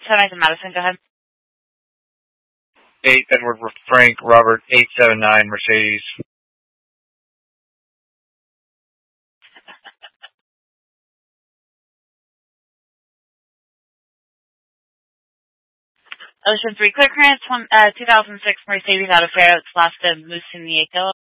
7 Madison, go ahead. 8 Edward Frank Robert 879 Mercedes. Ocean 3 clear clearance, 2006 Mercedes out of Fair. It's last to Moose in the Echo.